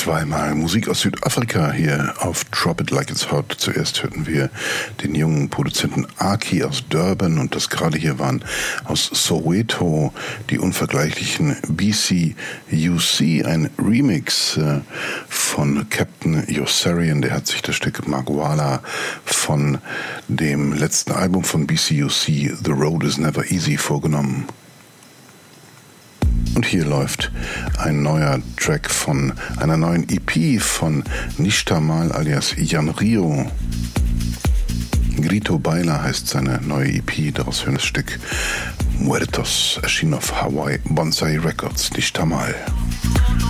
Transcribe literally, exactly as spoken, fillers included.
Zweimal Musik aus Südafrika hier auf Drop It Like It's Hot. Zuerst hörten wir den jungen Produzenten Aki aus Durban und das gerade hier waren aus Soweto die unvergleichlichen B C U C, ein Remix äh, von Captain Yossarian. Der hat sich das Stück Magwala von dem letzten Album von B C U C, The Road Is Never Easy, vorgenommen. Und hier läuft ein neuer Track von einer neuen E P von Nishtamal alias Jan Rio. Grito Baila heißt seine neue E P, daraus hören das Stück Muertos, erschien auf Hawaii Bonsai Records. Nishtamal.